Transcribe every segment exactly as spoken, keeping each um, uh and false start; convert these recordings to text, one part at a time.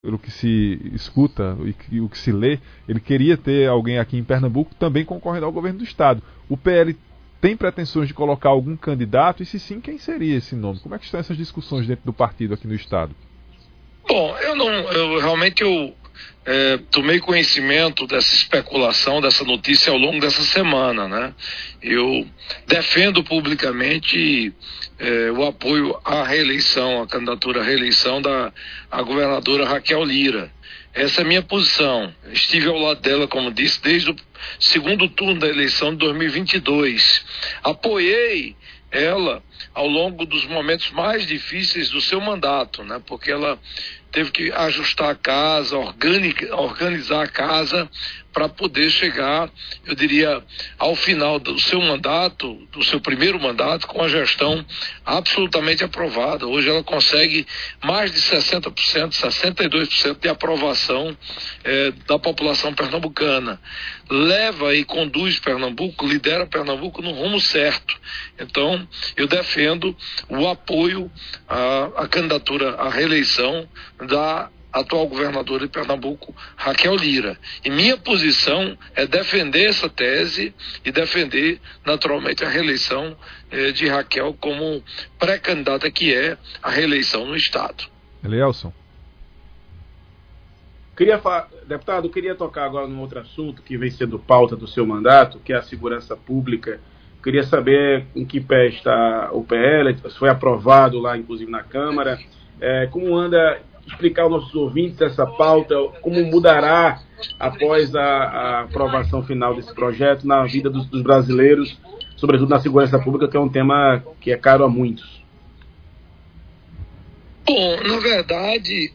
pelo que se escuta e que, o que se lê, ele queria ter alguém aqui em Pernambuco também concorrendo ao governo do estado. O P L tem pretensões de colocar algum candidato? E se sim, quem seria esse nome? Como é que estão essas discussões dentro do partido aqui no estado? Bom, eu não, eu realmente eu é, tomei conhecimento dessa especulação, dessa notícia ao longo dessa semana, né? Eu defendo publicamente é, o apoio à reeleição, à candidatura à reeleição da a governadora Raquel Lira. Essa é a minha posição. Estive ao lado dela, como disse, desde o segundo turno da eleição de dois mil e vinte e dois. Apoiei ela ao longo dos momentos mais difíceis do seu mandato, né? Porque ela teve que ajustar a casa, organic, organizar a casa para poder chegar, eu diria, ao final do seu mandato, do seu primeiro mandato, com a gestão absolutamente aprovada. Hoje ela consegue mais de sessenta por cento, sessenta e dois por cento de aprovação eh, da população pernambucana. Leva e conduz Pernambuco, lidera Pernambuco no rumo certo. Então, eu defendo o apoio à, à candidatura à reeleição da atual governadora de Pernambuco, Raquel Lira. E minha posição é defender essa tese e defender, naturalmente, a reeleição eh, de Raquel como pré-candidata que é a reeleição no Estado. Elielson. Queria falar, deputado, eu queria tocar agora num outro assunto que vem sendo pauta do seu mandato, que é a segurança pública. Queria saber em que pé está o P L, se foi aprovado lá, inclusive, na Câmara. É, como anda, explicar aos nossos ouvintes essa pauta, como mudará após a, a aprovação final desse projeto na vida dos, dos brasileiros, sobretudo na segurança pública, que é um tema que é caro a muitos. Bom, na verdade,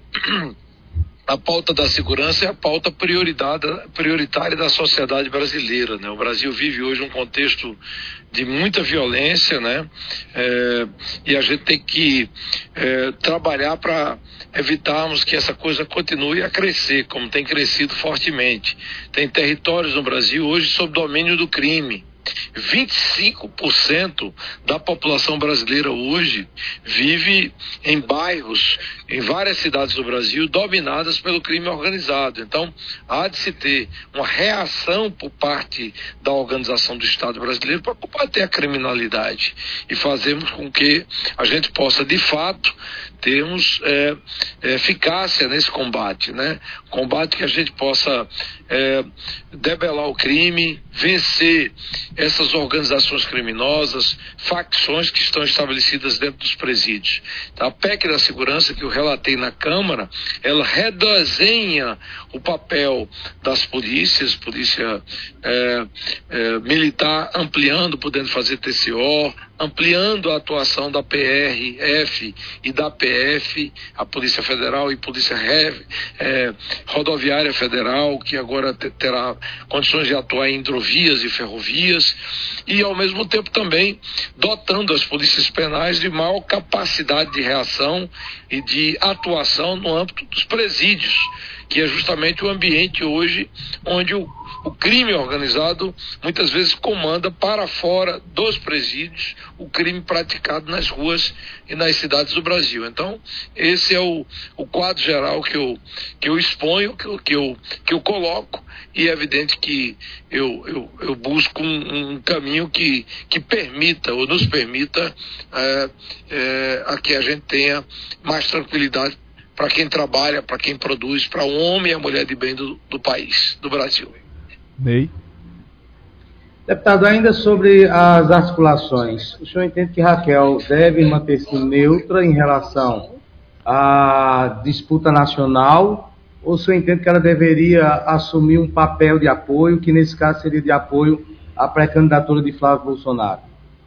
a pauta da segurança é a pauta prioritária da sociedade brasileira, né? O Brasil vive hoje um contexto de muita violência, né? É, e a gente tem que é, trabalhar para evitarmos que essa coisa continue a crescer, como tem crescido fortemente. Tem territórios no Brasil hoje sob domínio do crime. vinte e cinco por cento da população brasileira hoje vive em bairros, em várias cidades do Brasil, dominadas pelo crime organizado. Então, há de se ter uma reação por parte da organização do Estado brasileiro para combater a criminalidade e fazermos com que a gente possa, de fato, termos é, é, eficácia nesse combate, né? Combate que a gente possa é, debelar o crime, vencer essas organizações criminosas, facções que estão estabelecidas dentro dos presídios. A P E C da segurança que eu relatei na Câmara, ela redesenha o papel das polícias, polícia é, é, militar, ampliando, podendo fazer T C O, ampliando a atuação da P R F e da P F, a Polícia Federal e Polícia é, Rodoviária Federal, que agora terá condições de atuar em hidrovias e ferrovias, e ao mesmo tempo também dotando as polícias penais de maior capacidade de reação e de atuação no âmbito dos presídios, que é justamente o ambiente hoje onde o, o crime organizado muitas vezes comanda para fora dos presídios o crime praticado nas ruas e nas cidades do Brasil. Então, esse é o, o quadro geral que eu, que eu exponho, que eu, que, eu, que eu coloco, e é evidente que eu, eu, eu busco um, um caminho que, que permita, ou nos permita, é, é, a que a gente tenha mais tranquilidade para quem trabalha, para quem produz, para o homem e a mulher de bem do, do país, do Brasil. Ney? Deputado, ainda sobre as articulações, o senhor entende que Raquel deve manter-se neutra em relação à disputa nacional, ou o senhor entende que ela deveria assumir um papel de apoio, que nesse caso seria de apoio à pré-candidatura de Flávio Bolsonaro?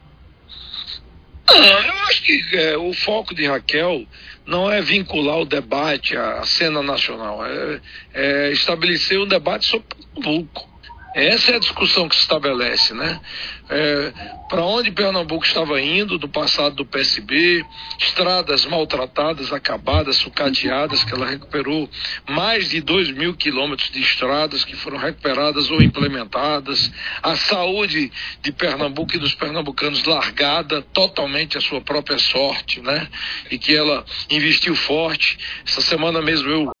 Não, eu acho que é, o foco de Raquel não é vincular o debate à cena nacional, é, é estabelecer um debate sobre Pernambuco. Essa é a discussão que se estabelece, né? É, para onde Pernambuco estava indo do passado do P S B, estradas maltratadas, acabadas, sucateadas, que ela recuperou mais de dois mil quilômetros de estradas que foram recuperadas ou implementadas, a saúde de Pernambuco e dos pernambucanos largada totalmente à sua própria sorte, né? E que ela investiu forte. Essa semana mesmo eu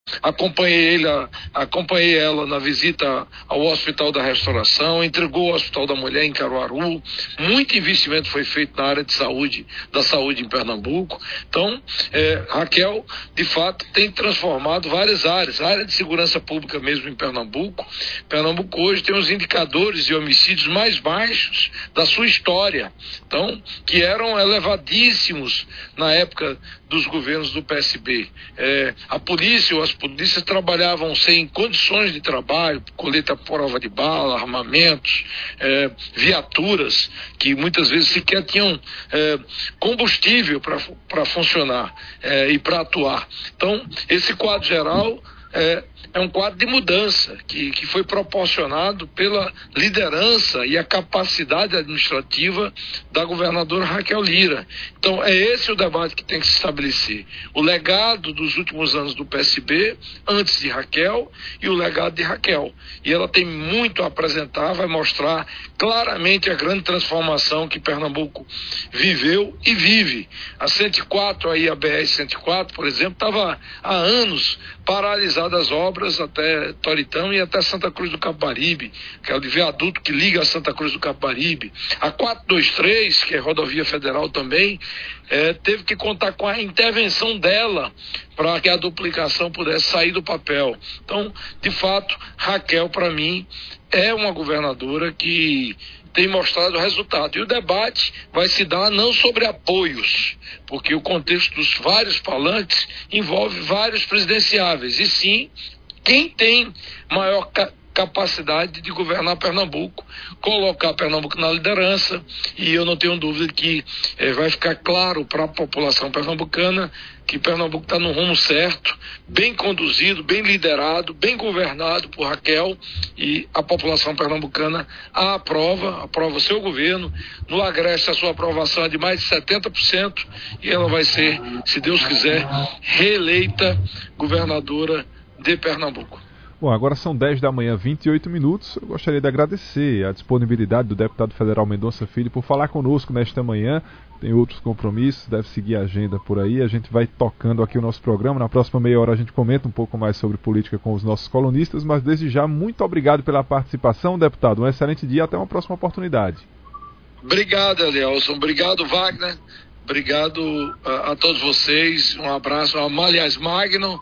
acompanhei, ele, acompanhei ela na visita ao Hospital da Restauração, entregou o Hospital da Mulher em Caruaru, muito investimento foi feito na área de saúde, da saúde em Pernambuco. Então, é, Raquel, de fato, tem transformado várias áreas, a área de segurança pública mesmo em Pernambuco. Pernambuco hoje tem os indicadores de homicídios mais baixos da sua história, então, que eram elevadíssimos na época dos governos do P S B. É, a polícia ou as polícias trabalhavam sem condições de trabalho, coleta à prova de bala, armamentos, é, viaturas, que muitas vezes sequer tinham é, combustível para funcionar é, e para atuar. Então, esse quadro geral é, é um quadro de mudança que, que foi proporcionado pela liderança e a capacidade administrativa da governadora Raquel Lira. Então, é esse o debate que tem que se estabelecer. O legado dos últimos anos do P S B, antes de Raquel, e o legado de Raquel. E ela tem muito a apresentar, vai mostrar claramente a grande transformação que Pernambuco viveu e vive. A cento e quatro, aí, a B R cento e quatro, por exemplo, estava há anos paralisada as obras até Toritão e até Santa Cruz do Capibaribe, que é o de viaduto que liga a Santa Cruz do Capibaribe. A quatrocentos e vinte e três, que é rodovia federal também, é, teve que contar com a intervenção dela para que a duplicação pudesse sair do papel. Então, de fato, Raquel, para mim, é uma governadora que tem mostrado o resultado. E o debate vai se dar não sobre apoios, porque o contexto dos vários falantes envolve vários presidenciáveis, e sim quem tem maior ca- capacidade de governar Pernambuco, colocar Pernambuco na liderança, e eu não tenho dúvida que eh, vai ficar claro para a população pernambucana que Pernambuco está no rumo certo, bem conduzido, bem liderado, bem governado por Raquel, e a população pernambucana a aprova, aprova o seu governo. No Agreste a sua aprovação é de mais de setenta por cento e ela vai ser, se Deus quiser, reeleita governadora de Pernambuco. Bom, agora são dez da manhã, vinte e oito minutos. Eu gostaria de agradecer a disponibilidade do deputado federal Mendonça Filho por falar conosco nesta manhã. Tem outros compromissos, deve seguir a agenda por aí. A gente vai tocando aqui o nosso programa. Na próxima meia hora a gente comenta um pouco mais sobre política com os nossos colunistas, mas desde já, muito obrigado pela participação, deputado. Um excelente dia, até uma próxima oportunidade. Obrigado, Elielson. Obrigado, Wagner. Obrigado a, a todos vocês, um abraço a Aliás Magno,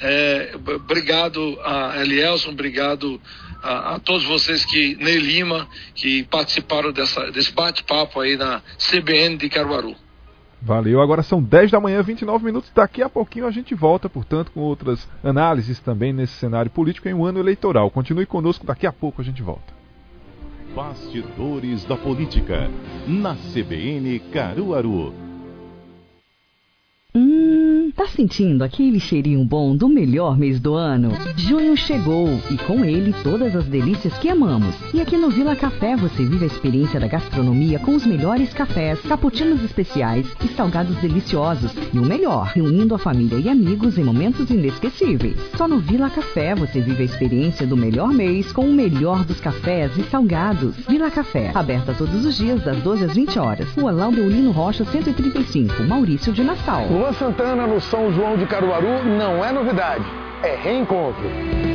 é, obrigado a Elielson, obrigado a, a todos vocês que, Ney Lima, que participaram dessa, desse bate-papo aí na C B N de Caruaru. Valeu, agora são dez da manhã, vinte e nove minutos, daqui a pouquinho a gente volta, portanto, com outras análises também nesse cenário político em um ano eleitoral. Continue conosco, daqui a pouco a gente volta. Bastidores da Política, na C B N Caruaru. Hum, tá sentindo aquele cheirinho bom do melhor mês do ano? Junho chegou e com ele todas as delícias que amamos. E aqui no Vila Café você vive a experiência da gastronomia com os melhores cafés, cappuccinos especiais e salgados deliciosos. E o melhor, reunindo a família e amigos em momentos inesquecíveis. Só no Vila Café você vive a experiência do melhor mês com o melhor dos cafés e salgados. Vila Café, aberta todos os dias das doze às vinte horas. Rua Laudelino Rocha cento e trinta e cinco, Maurício de Nassau. Luan Santana no São João de Caruaru não é novidade, é reencontro.